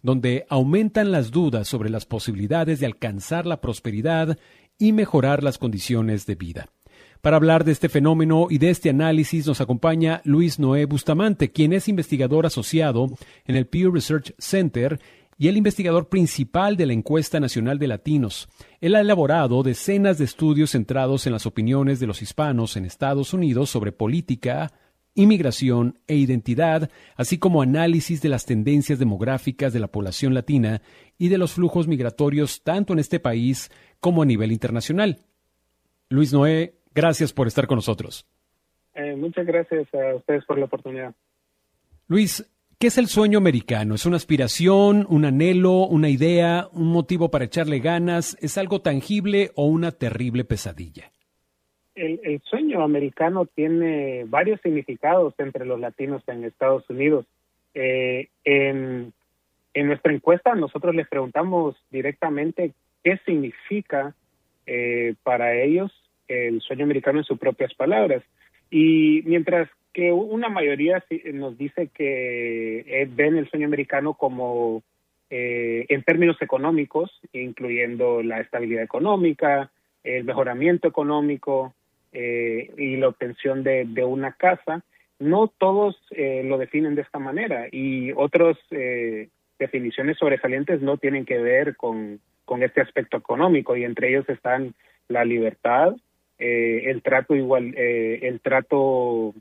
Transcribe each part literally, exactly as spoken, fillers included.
donde aumentan las dudas sobre las posibilidades de alcanzar la prosperidad y mejorar las condiciones de vida. Para hablar de este fenómeno y de este análisis nos acompaña Luis Noé Bustamante, quien es investigador asociado en el Pew Research Center y el investigador principal de la Encuesta Nacional de Latinos. Él ha elaborado decenas de estudios centrados en las opiniones de los hispanos en Estados Unidos sobre política, inmigración e identidad, así como análisis de las tendencias demográficas de la población latina y de los flujos migratorios tanto en este país como a nivel internacional. Luis Noé, gracias por estar con nosotros. Eh, muchas gracias a ustedes por la oportunidad. Luis, ¿qué es el sueño americano? ¿Es una aspiración, un anhelo, una idea, un motivo para echarle ganas? ¿Es algo tangible o una terrible pesadilla? El, el sueño americano tiene varios significados entre los latinos en Estados Unidos. Eh, en, en nuestra encuesta nosotros les preguntamos directamente qué significa eh, para ellos el sueño americano en sus propias palabras. Y mientras que una mayoría nos dice que ven el sueño americano como eh, en términos económicos, incluyendo la estabilidad económica, el mejoramiento económico eh, y la obtención de, de una casa, no todos eh, lo definen de esta manera, y otras eh, definiciones sobresalientes no tienen que ver con, con este aspecto económico, y entre ellos están la libertad, eh, el trato igual, eh, el trato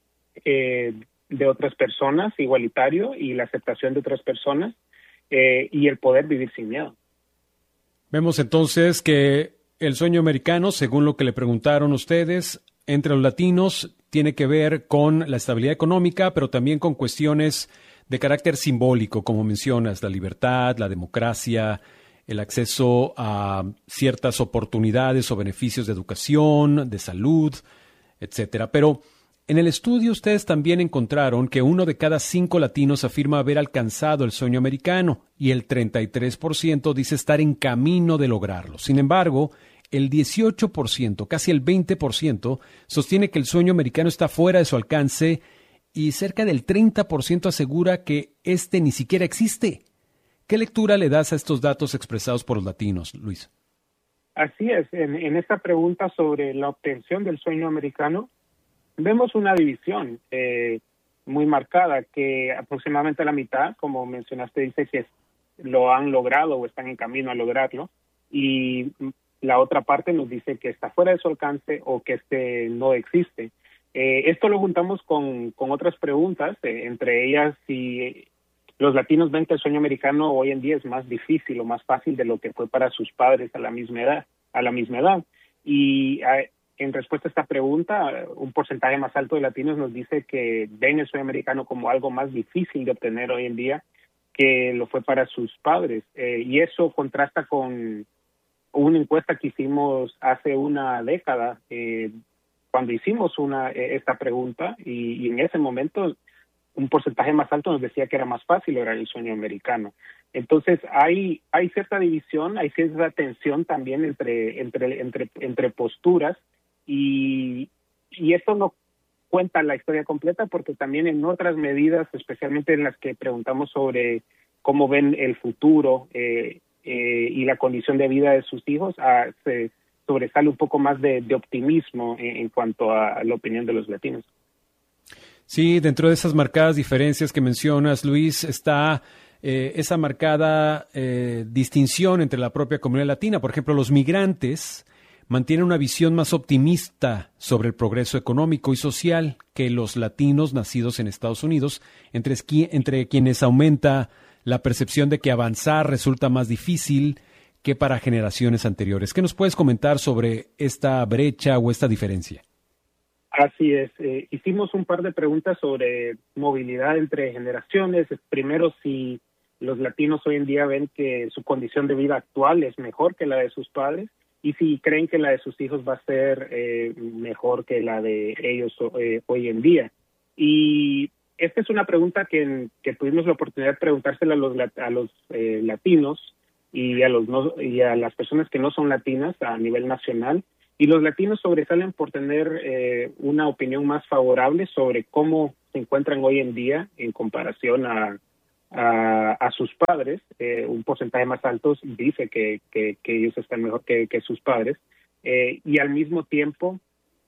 eh, de otras personas igualitario y la aceptación de otras personas eh, y el poder vivir sin miedo. Vemos entonces que el sueño americano, según lo que le preguntaron ustedes, entre los latinos tiene que ver con la estabilidad económica, pero también con cuestiones de carácter simbólico, como mencionas, la libertad, la democracia, el acceso a ciertas oportunidades o beneficios de educación, de salud, etcétera. Pero en el estudio ustedes también encontraron que uno de cada cinco latinos afirma haber alcanzado el sueño americano y el treinta y tres por ciento dice estar en camino de lograrlo. Sin embargo, el dieciocho por ciento, casi el veinte por ciento, sostiene que el sueño americano está fuera de su alcance y cerca del treinta por ciento asegura que este ni siquiera existe. ¿Qué lectura le das a estos datos expresados por los latinos, Luis? Así es. En, en esta pregunta sobre la obtención del sueño americano, vemos una división eh, muy marcada, que aproximadamente la mitad, como mencionaste, dice que lo han logrado o están en camino a lograrlo, y la otra parte nos dice que está fuera de su alcance o que este no existe. Eh, esto lo juntamos con, con otras preguntas, eh, entre ellas si los latinos ven que el sueño americano hoy en día es más difícil o más fácil de lo que fue para sus padres a la misma edad, a la misma edad. Y eh, en respuesta a esta pregunta, un porcentaje más alto de latinos nos dice que ven el sueño americano como algo más difícil de obtener hoy en día que lo fue para sus padres. Eh, y eso contrasta con una encuesta que hicimos hace una década, eh, cuando hicimos una eh, esta pregunta, y, y en ese momento un porcentaje más alto nos decía que era más fácil lograr el sueño americano. Entonces hay hay cierta división, hay cierta tensión también entre entre entre entre posturas, y y esto no cuenta la historia completa, porque también en otras medidas, especialmente en las que preguntamos sobre cómo ven el futuro eh, eh, y la condición de vida de sus hijos, ah, se sobresale un poco más de, de optimismo en, en cuanto a la opinión de los latinos. Sí, dentro de esas marcadas diferencias que mencionas, Luis, está eh, esa marcada eh, distinción entre la propia comunidad latina. Por ejemplo, los migrantes mantienen una visión más optimista sobre el progreso económico y social que los latinos nacidos en Estados Unidos, entre, entre quienes aumenta la percepción de que avanzar resulta más difícil que para generaciones anteriores. ¿Qué nos puedes comentar sobre esta brecha o esta diferencia? Así es. Eh, hicimos un par de preguntas sobre movilidad entre generaciones. Primero, si los latinos hoy en día ven que su condición de vida actual es mejor que la de sus padres, y si creen que la de sus hijos va a ser eh, mejor que la de ellos eh, hoy en día. Y esta es una pregunta que, que tuvimos la oportunidad de preguntársela a los, a los eh, latinos y a, los no, y a las personas que no son latinas a nivel nacional. Y los latinos sobresalen por tener eh, una opinión más favorable sobre cómo se encuentran hoy en día en comparación a, a, a sus padres, eh, un porcentaje más alto dice que, que, que ellos están mejor que, que sus padres, eh, y al mismo tiempo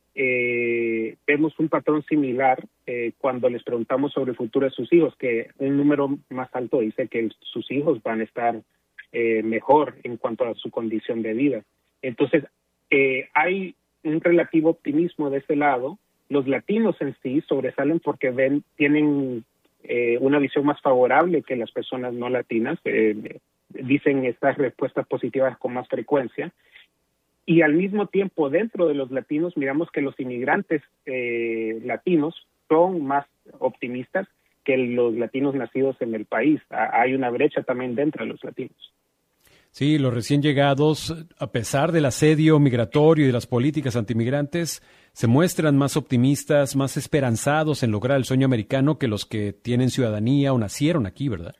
eh, vemos un patrón similar eh, cuando les preguntamos sobre el futuro de sus hijos, que un número más alto dice que sus hijos van a estar eh, mejor en cuanto a su condición de vida. Entonces, eh, hay un relativo optimismo de ese lado. Los latinos en sí sobresalen porque ven, tienen eh, una visión más favorable que las personas no latinas, eh, dicen estas respuestas positivas con más frecuencia. Y al mismo tiempo, dentro de los latinos, miramos que los inmigrantes eh, latinos son más optimistas que los latinos nacidos en el país. Hay una brecha también dentro de los latinos. Sí, los recién llegados, a pesar del asedio migratorio y de las políticas antimigrantes, se muestran más optimistas, más esperanzados en lograr el sueño americano que los que tienen ciudadanía o nacieron aquí, ¿verdad?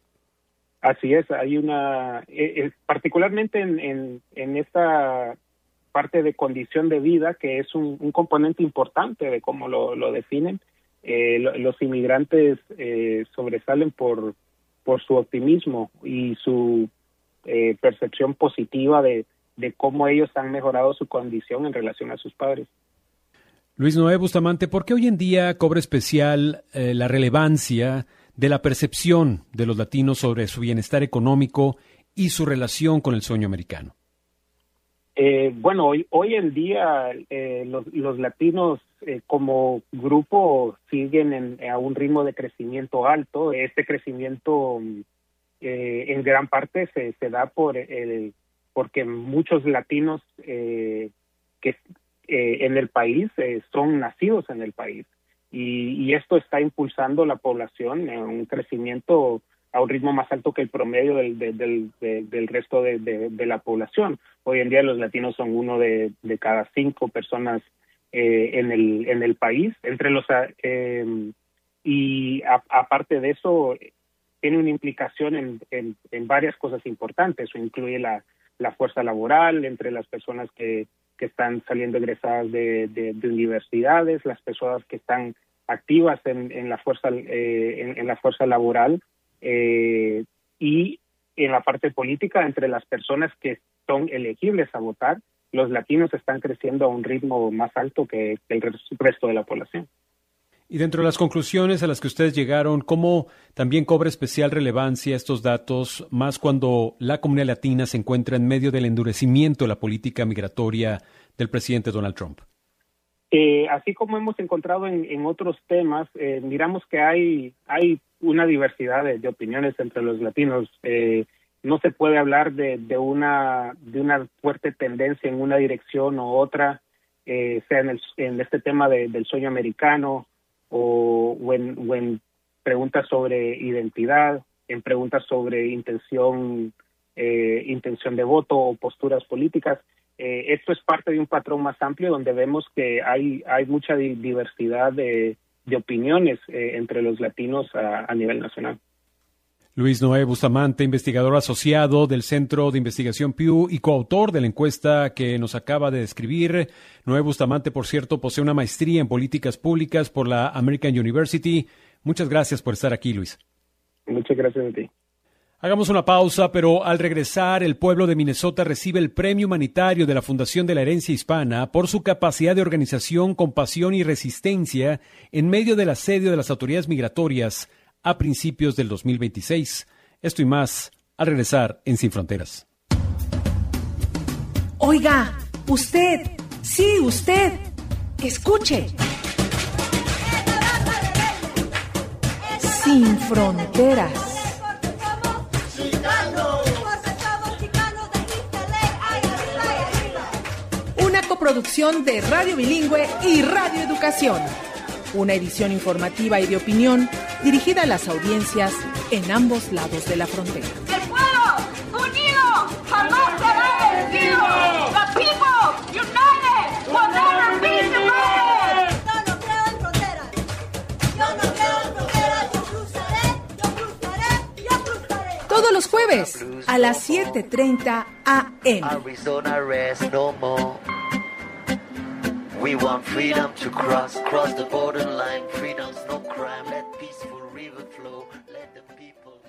Así es, hay una, eh, particularmente en, en, en esta parte de condición de vida, que es un, un componente importante de cómo lo, lo definen, eh, lo, los inmigrantes eh, sobresalen por, por su optimismo y su eh, percepción positiva de, de cómo ellos han mejorado su condición en relación a sus padres. Luis Noé Bustamante, ¿por qué hoy en día cobra especial eh, la relevancia de la percepción de los latinos sobre su bienestar económico y su relación con el sueño americano? Eh, bueno, hoy, hoy en día eh, los, los latinos eh, como grupo siguen en, a un ritmo de crecimiento alto. Este crecimiento eh, en gran parte se, se da por el, porque muchos latinos eh, que eh, en el país eh, son nacidos en el país. Y, y esto está impulsando la población en un crecimiento a un ritmo más alto que el promedio del, de, del, de, del resto de, de, de la población. Hoy en día los latinos son uno de, de cada cinco personas eh, en el en el país. Entre los eh, y a, aparte de eso tiene una implicación en, en, en varias cosas importantes. Eso incluye la, la fuerza laboral entre las personas que, que están saliendo egresadas de, de, de universidades, las personas que están activas en, en la fuerza eh, en, en la fuerza laboral. Eh, y en la parte política, entre las personas que son elegibles a votar, los latinos están creciendo a un ritmo más alto que el resto de la población. Y dentro de las conclusiones a las que ustedes llegaron, ¿cómo también cobra especial relevancia estos datos, más cuando la comunidad latina se encuentra en medio del endurecimiento de la política migratoria del presidente Donald Trump? Eh, así como hemos encontrado en, en otros temas, eh, miramos que hay hay una diversidad de, de opiniones entre los latinos. Eh, no se puede hablar de, de una de una fuerte tendencia en una dirección u otra, eh, sea en, el, en este tema de, del sueño americano o, o, en, o en preguntas sobre identidad, en preguntas sobre intención eh, intención de voto o posturas políticas. Eh, esto es parte de un patrón más amplio donde vemos que hay hay mucha di- diversidad de, de opiniones eh, entre los latinos a, a nivel nacional. Luis Noé Bustamante, investigador asociado del Centro de Investigación Pew y coautor de la encuesta que nos acaba de describir. Noé Bustamante, por cierto, posee una maestría en políticas públicas por la American University. Muchas gracias por estar aquí, Luis. Muchas gracias a ti. Hagamos una pausa, pero al regresar, el pueblo de Minnesota recibe el premio humanitario de la Fundación de la Herencia Hispana por su capacidad de organización, compasión y resistencia en medio del asedio de las autoridades migratorias a principios del dos mil veintiséis. Esto y más al regresar en Sin Fronteras. Oiga, usted, sí, usted, escuche. Sin Fronteras. Una coproducción de Radio Bilingüe y Radio Educación. Una edición informativa y de opinión dirigida a las audiencias en ambos lados de la frontera. ¡El pueblo unido jamás será vencido! ¡The people united will never be divided! Yo no creo en fronteras. Yo no creo en fronteras. Yo cruzaré, yo cruzaré, yo cruzaré. Todos los jueves a las siete treinta a eme. Arizona rest no more. We want freedom to cross, cross the borderline. Freedom's no crime. Let peaceful river flow. Let the people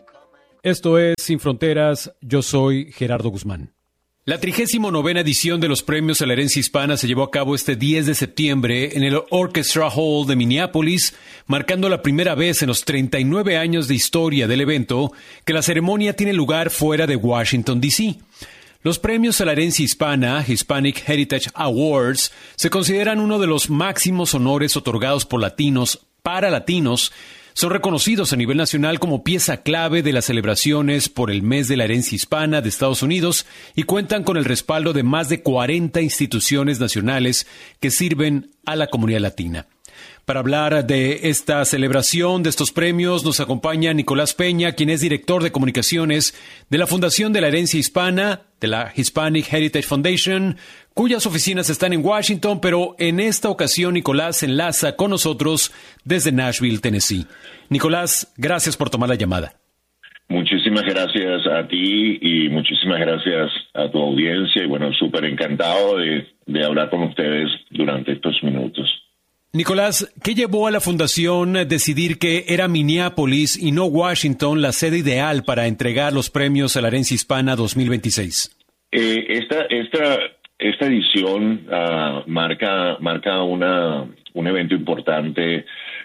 Esto es Sin Fronteras, yo soy Gerardo Guzmán. La trigésimo novena edición de los Premios a la Herencia Hispana se llevó a cabo este diez de septiembre en el Orchestra Hall de Minneapolis, marcando la primera vez en los treinta y nueve años de historia del evento que la ceremonia tiene lugar fuera de Washington, D C Los Premios a la Herencia Hispana, Hispanic Heritage Awards, se consideran uno de los máximos honores otorgados por latinos para latinos. Son reconocidos a nivel nacional como pieza clave de las celebraciones por el mes de la herencia hispana de Estados Unidos y cuentan con el respaldo de más de cuarenta instituciones nacionales que sirven a la comunidad latina. Para hablar de esta celebración, de estos premios, nos acompaña Nicolás Peña, quien es director de comunicaciones de la Fundación de la Herencia Hispana, de la Hispanic Heritage Foundation, cuyas oficinas están en Washington, pero en esta ocasión Nicolás se enlaza con nosotros desde Nashville, Tennessee. Nicolás, gracias por tomar la llamada. Muchísimas gracias a ti y muchísimas gracias a tu audiencia y bueno, súper encantado de, de hablar con ustedes durante estos minutos. Nicolás, ¿qué llevó a la Fundación a decidir que era Minneapolis y no Washington la sede ideal para entregar los premios a la herencia hispana dos mil veintiséis? Eh, esta, esta, esta edición uh, marca, marca una, un evento importante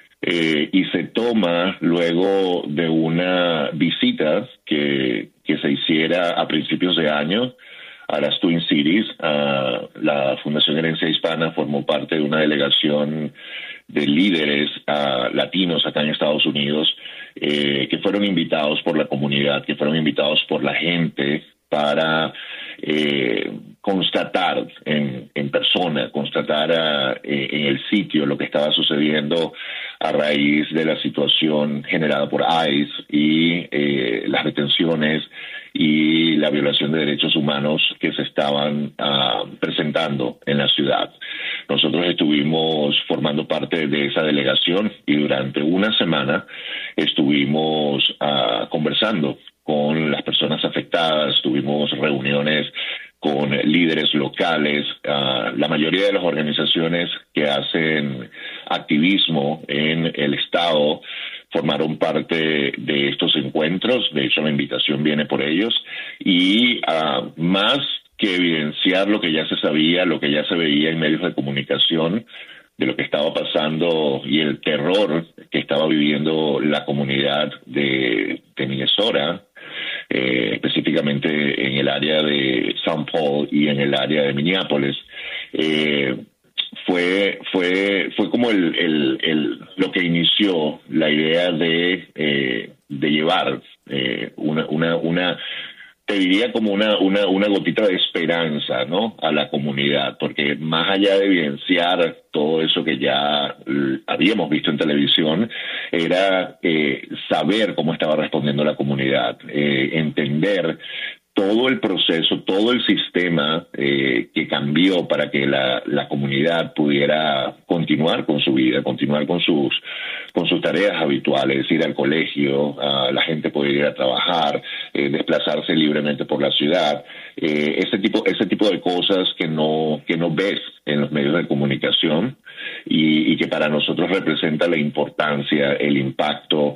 eh, y se toma luego de una visita que, que se hiciera a principios de año a las Twin Cities. Uh, la Fundación Herencia Hispana formó parte de una delegación de líderes uh, latinos acá en Estados Unidos eh, que fueron invitados por la comunidad, que fueron invitados por la gente para eh, constatar en, en persona, constatar uh, eh, en el sitio lo que estaba sucediendo a raíz de la situación generada por ICE y eh, las detenciones y la violación de derechos humanos que se estaban uh, presentando en la ciudad. Nosotros estuvimos formando parte de esa delegación y durante una semana estuvimos uh, conversando con las personas afectadas, tuvimos reuniones con líderes locales, uh, la mayoría de las organizaciones que hacen activismo en el estado formaron parte de estos encuentros. De hecho, la invitación viene por ellos y uh, más que evidenciar lo que ya se sabía, lo que ya se veía en medios de comunicación de lo que estaba pasando y el terror que estaba viviendo la comunidad de, de Minnesota, eh, específicamente en el área de Saint Paul y en el área de Minneapolis, eh, fue fue fue como el, el, el lo que inició la idea de eh, de llevar eh, una una una te diría como una una una gotita de esperanza, ¿no?, a la comunidad, porque más allá de evidenciar todo eso que ya habíamos visto en televisión, era eh, saber cómo estaba respondiendo la comunidad, eh, entender todo el proceso, todo el sistema eh, que cambió para que la, la comunidad pudiera continuar con su vida, continuar con sus con sus tareas habituales, ir al colegio, uh, la gente poder ir a trabajar, eh, desplazarse libremente por la ciudad, eh, ese tipo ese tipo de cosas que no que no ves en los medios de comunicación y, y que para nosotros representa la importancia, el impacto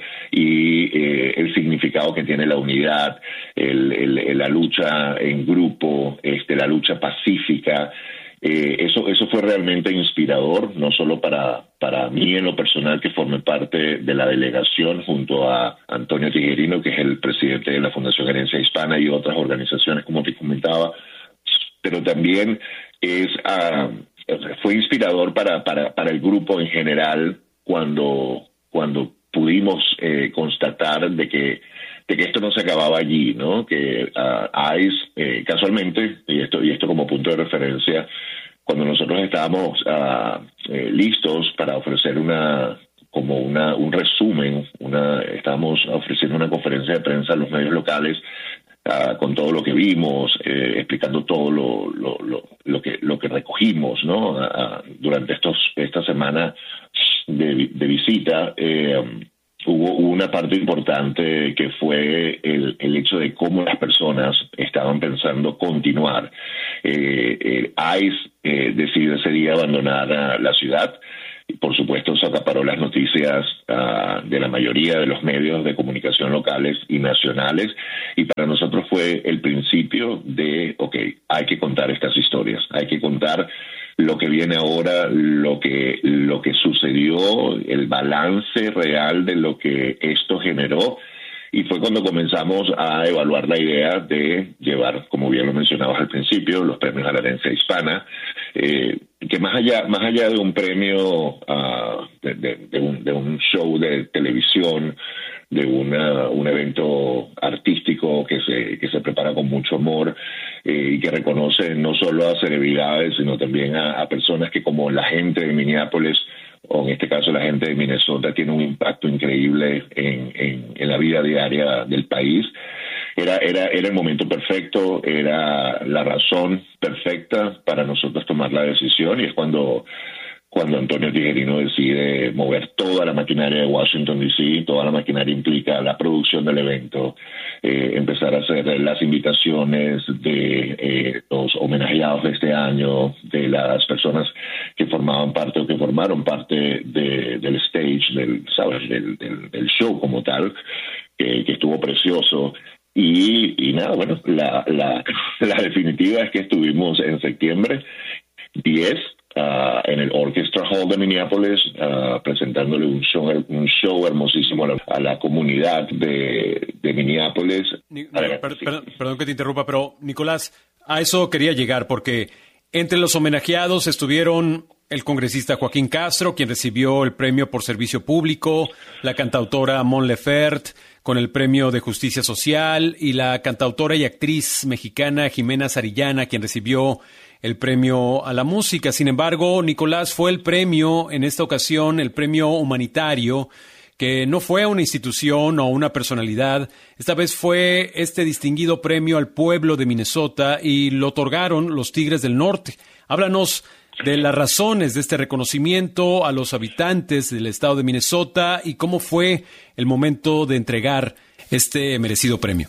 y eh, el significado que tiene la unidad, el, el, la lucha en grupo, este, la lucha pacífica. Eh, eso eso fue realmente inspirador, no solo para, para mí en lo personal, que formé parte de la delegación junto a Antonio Tijerino, que es el presidente de la Fundación Herencia Hispana y otras organizaciones, como te comentaba, pero también es uh, fue inspirador para, para, para el grupo en general cuando, cuando pudimos eh, constatar de que de que esto no se acababa allí, ¿no? Que uh, ICE, eh, casualmente, y esto y esto como punto de referencia, cuando nosotros estábamos uh, eh, listos para ofrecer una como una un resumen, una estábamos ofreciendo una conferencia de prensa a los medios locales uh, con todo lo que vimos, eh, explicando todo lo lo, lo lo que lo que recogimos, ¿no? Uh, durante estos esta semana de, de visita. Eh, Hubo una parte importante que fue el, el hecho de cómo las personas estaban pensando continuar. Eh, el ICE eh, decidió ese día abandonar a la ciudad. y por supuesto se acaparó las noticias uh, de la mayoría de los medios de comunicación locales y nacionales, y para nosotros fue el principio de, ok, hay que contar estas historias, hay que contar lo que viene ahora, lo que, lo que sucedió, el balance real de lo que esto generó. Y fue cuando comenzamos a evaluar la idea de llevar, como bien lo mencionabas al principio, los premios a la herencia hispana, eh, que más allá más allá de un premio, uh, de, de, de, un, de un show de televisión, de una, un evento artístico que se, que se prepara con mucho amor eh, y que reconoce no solo a celebridades, sino también a, a personas que, como la gente de Minneapolis, o en este caso la gente de Minnesota, tiene un impacto increíble en, en, en la vida diaria del país. Era, era, era el momento perfecto, era la razón perfecta para nosotros tomar la decisión, y es cuando, cuando Antonio Tijerino decide mover toda la maquinaria de Washington D C. Toda la maquinaria implica la producción del evento, eh, empezar a hacer las invitaciones de eh, los homenajeados de este año, de las personas que formaban parte o que formaron parte de, del stage, del, ¿sabes? Del, del, del show como tal, que, que estuvo precioso. Y, y nada, bueno, la, la, la definitiva es que estuvimos en septiembre diez uh, en el Orchestra Hall de Minneapolis, uh, presentándole un show, un show hermosísimo a la, a la comunidad de, de Minneapolis. Ni, ver, per, sí. perdón, perdón que te interrumpa, pero Nicolás, a eso quería llegar, porque entre los homenajeados estuvieron el congresista Joaquín Castro, quien recibió el premio por servicio público, la cantautora Mon Laferte, con el premio de Justicia Social, y la cantautora y actriz mexicana Jimena Sarillana, quien recibió el premio a la música. Sin embargo, Nicolás, fue el premio, en esta ocasión, el premio humanitario, que no fue a una institución o una personalidad. Esta vez fue este distinguido premio al pueblo de Minnesota, y lo otorgaron los Tigres del Norte. Háblanos de las razones de este reconocimiento a los habitantes del estado de Minnesota y cómo fue el momento de entregar este merecido premio.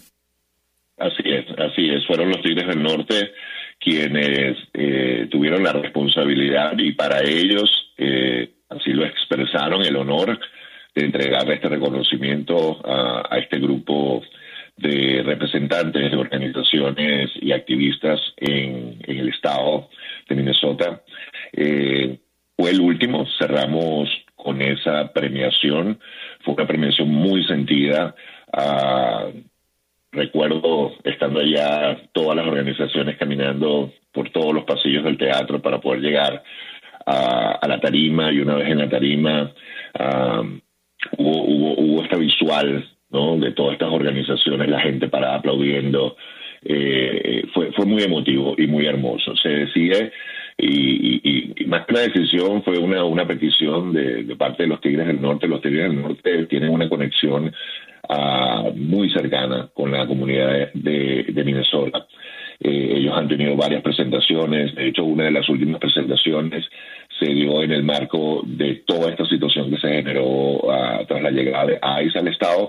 Así es, así es. Fueron los Tigres del Norte quienes eh, tuvieron la responsabilidad, y para ellos, eh, así lo expresaron, el honor de entregar este reconocimiento a, a este grupo de representantes de organizaciones y activistas en, en el estado de Minnesota. Eh, fue el último, cerramos con esa premiación. Fue una premiación muy sentida. Uh, recuerdo estando allá, todas las organizaciones caminando por todos los pasillos del teatro para poder llegar a, a la tarima, y una vez en la tarima uh, hubo, hubo, hubo esta visual, ¿no?, de todas estas organizaciones, la gente parada aplaudiendo. Eh, fue, fue muy emotivo y muy hermoso. Se decide, y, y, y más que una decisión, fue una, una petición de, de parte de los Tigres del Norte. Los Tigres del Norte tienen una conexión uh, muy cercana con la comunidad de, de Minnesota. Eh, ellos han tenido varias presentaciones. De hecho, una de las últimas presentaciones se dio en el marco de toda esta situación que se generó uh, tras la llegada de ICE al estado.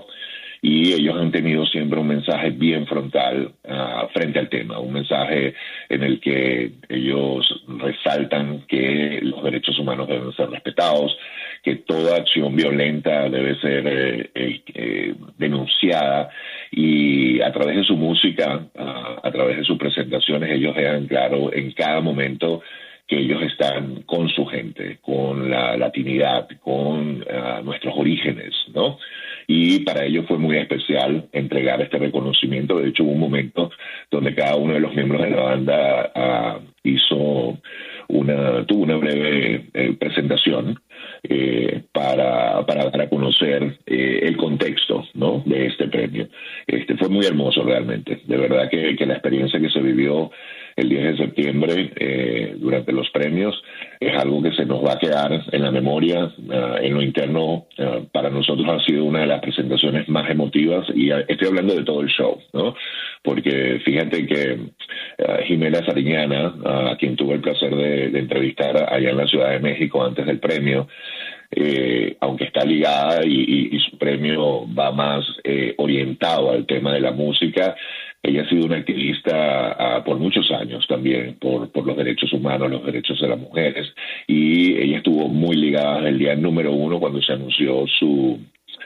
Y ellos han tenido siempre un mensaje bien frontal uh, frente al tema, un mensaje en el que ellos resaltan que los derechos humanos deben ser respetados, que toda acción violenta debe ser eh, eh, eh, denunciada, y a través de su música, uh, a través de sus presentaciones, ellos dejan claro en cada momento que ellos están con su gente, con la latinidad, con uh, nuestros orígenes, ¿no? Y para ellos fue muy especial entregar este reconocimiento. De hecho, hubo un momento donde cada uno de los miembros de la banda uh, hizo una, tuvo una breve eh, presentación eh, para, para dar a conocer eh, el contexto, ¿no?, de este premio. Este fue muy hermoso realmente. De verdad que, que la experiencia que se vivió el diez de septiembre eh, durante los premios es algo que se nos va a quedar en la memoria. Uh, en lo interno, uh, para nosotros ha sido una de las presentaciones más emotivas, y uh, estoy hablando de todo el show, ¿no? Porque fíjate que uh, Jimena Sariñana, uh, a quien tuve el placer de, de entrevistar allá en la Ciudad de México antes del premio, Eh, aunque está ligada y, y, y su premio va más eh, orientado al tema de la música, ella ha sido una activista uh, por muchos años también, por, por los derechos humanos, los derechos de las mujeres, y ella estuvo muy ligada desde el día número uno cuando se anunció su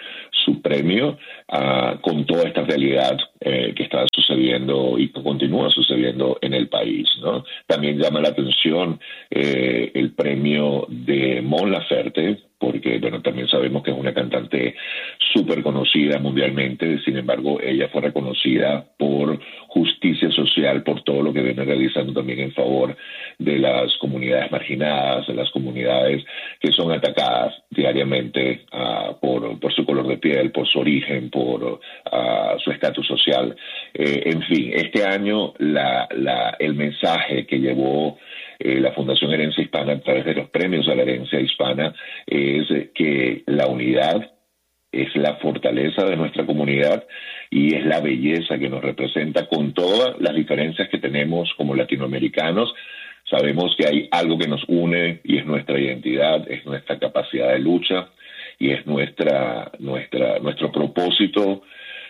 su premio uh, con toda esta realidad eh, que está sucediendo y que continúa sucediendo en el país, ¿no? También llama la atención eh, el premio de Mon Laferte, porque, bueno, también sabemos que es una cantante súper conocida mundialmente. Sin embargo, ella fue reconocida por justicia social, por todo lo que viene realizando también en favor de las comunidades marginadas, de las comunidades que son atacadas diariamente uh, por, por su color de piel, por su origen, por uh, su estatus social. Eh, en fin, este año la, la, el mensaje que llevó Eh, la Fundación Herencia Hispana a través de los premios a la herencia hispana es que la unidad es la fortaleza de nuestra comunidad y es la belleza que nos representa con todas las diferencias que tenemos como latinoamericanos. Sabemos que hay algo que nos une y es nuestra identidad, es nuestra capacidad de lucha y es nuestra, nuestra, nuestro propósito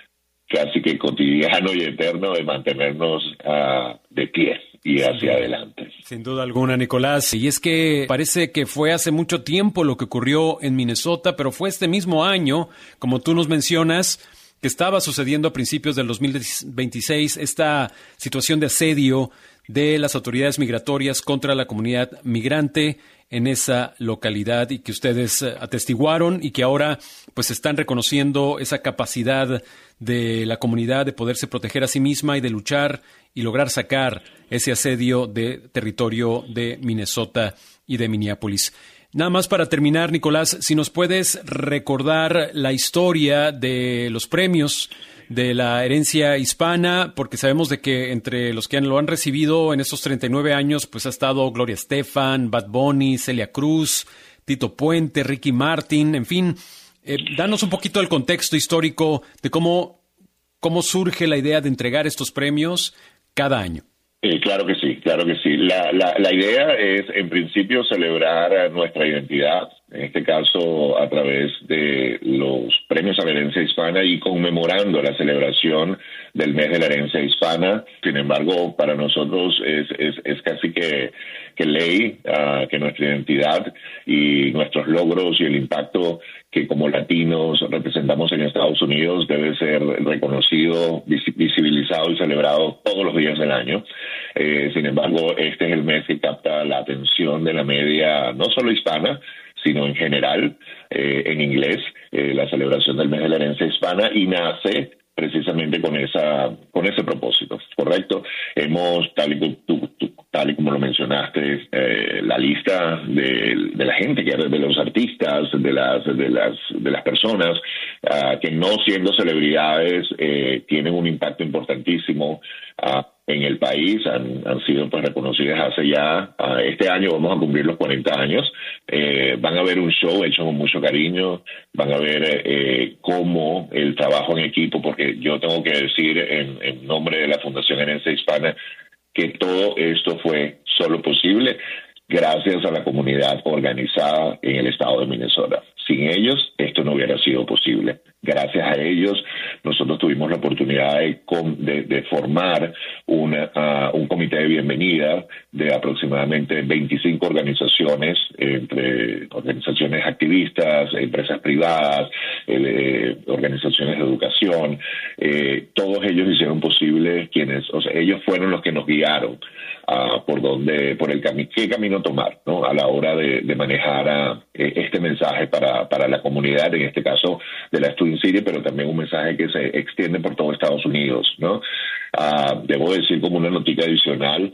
casi que cotidiano y eterno de mantenernos uh, de pie y hacia adelante. Sin duda alguna, Nicolás. Y es que parece que fue hace mucho tiempo lo que ocurrió en Minnesota, pero fue este mismo año, como tú nos mencionas, que estaba sucediendo a principios del dos mil veintiséis esta situación de asedio de las autoridades migratorias contra la comunidad migrante en esa localidad y que ustedes atestiguaron y que ahora pues están reconociendo esa capacidad de la comunidad de poderse proteger a sí misma y de luchar y lograr sacar ese asedio de territorio de Minnesota y de Minneapolis. Nada más para terminar, Nicolás, si nos puedes recordar la historia de los premios de la herencia hispana, porque sabemos de que entre los que lo han recibido en estos treinta y nueve años, pues ha estado Gloria Estefan, Bad Bunny, Celia Cruz, Tito Puente, Ricky Martin, en fin. Eh, danos un poquito el contexto histórico de cómo, cómo surge la idea de entregar estos premios cada año. Eh, claro que sí, claro que sí. La, la, la idea es, en principio, celebrar nuestra identidad, en este caso a través de los premios a la herencia hispana y conmemorando la celebración del mes de la herencia hispana. Sin embargo, para nosotros es, es, es casi que, que ley uh, que nuestra identidad y nuestros logros y el impacto que como latinos representamos en Estados Unidos debe ser reconocido, visibilizado y celebrado todos los días del año. Eh, sin embargo, este es el mes que capta la atención de la media, no solo hispana, sino en general, eh, en inglés, eh, la celebración del mes de la herencia hispana, y nace precisamente con esa con ese propósito, ¿correcto? Hemos, tal y, tú, tú, tal y como lo mencionaste, eh, la lista de, de la gente, que de los artistas, de las de las de las personas uh, que no siendo celebridades eh, tienen un impacto importantísimo uh, en el país, han, han sido pues reconocidas hace ya, uh, este año vamos a cumplir los cuarenta años, eh, van a ver un show hecho con mucho cariño, van a ver eh, cómo el trabajo en equipo, porque yo tengo que decir en, en nombre de la Fundación Herencia Hispana que todo esto fue solo posible gracias a la comunidad organizada en el estado de Minnesota. Sin ellos, esto no hubiera sido posible. Gracias a ellos, nosotros tuvimos la oportunidad de, de, de formar una, uh, un comité de bienvenida de aproximadamente veinticinco organizaciones, entre organizaciones activistas, empresas privadas, eh, organizaciones de educación. Eh, todos ellos hicieron posible, quienes, o sea, ellos fueron los que nos guiaron uh, por dónde, por el camino, qué camino tomar, ¿no? A la hora de, de manejar uh, este mensaje para, para la comunidad, en este caso de la Twin City, pero también un mensaje que se extiende por todo Estados Unidos, ¿no? Uh, debo decir como una noticia adicional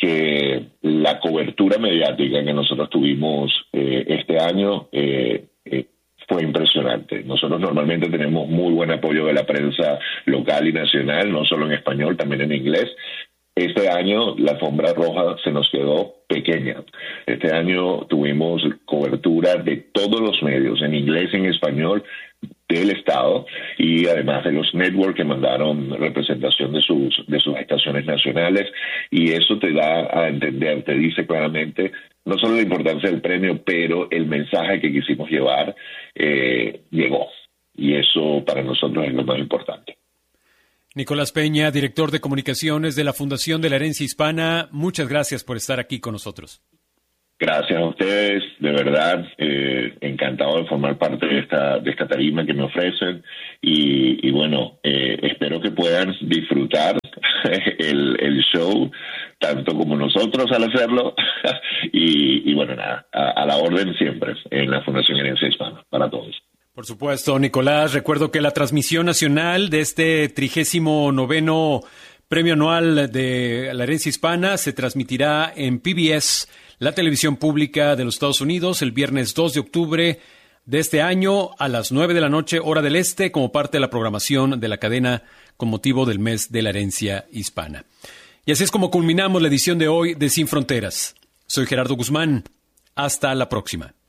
que la cobertura mediática que nosotros tuvimos eh, este año eh, eh, fue impresionante. Nosotros normalmente tenemos muy buen apoyo de la prensa local y nacional, no solo en español, también en inglés. Este año la alfombra roja se nos quedó pequeña. Este año tuvimos cobertura de todos los medios, en inglés y en español, del estado, y además de los networks que mandaron representación de sus de sus estaciones nacionales, y eso te da a entender, te dice claramente no solo la importancia del premio, pero el mensaje que quisimos llevar eh, llegó, y eso para nosotros es lo más importante. Nicolás Peña, director de comunicaciones de la Fundación de la Herencia Hispana, muchas gracias por estar aquí con nosotros. Gracias a ustedes, de verdad, eh, encantado de formar parte de esta de esta tarima que me ofrecen y, y bueno, eh, espero que puedan disfrutar el, el show tanto como nosotros al hacerlo y, y bueno, nada, a, a la orden siempre en la Fundación Herencia Hispana, para todos. Por supuesto, Nicolás, recuerdo que la transmisión nacional de este trigésimo noveno Premio Anual de la Herencia Hispana se transmitirá en P B S, la televisión pública de los Estados Unidos, el viernes dos de octubre de este año a las nueve de la noche, hora del este, como parte de la programación de la cadena con motivo del mes de la Herencia Hispana. Y así es como culminamos la edición de hoy de Sin Fronteras. Soy Gerardo Guzmán. Hasta la próxima.